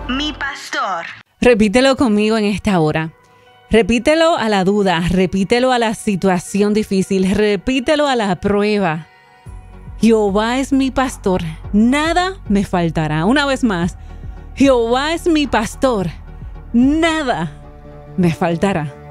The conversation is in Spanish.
mi pastor. Repítelo conmigo en esta hora. Repítelo a la duda, repítelo a la situación difícil, repítelo a la prueba. Jehová es mi pastor, nada me faltará. Una vez más, Jehová es mi pastor, nada me faltará.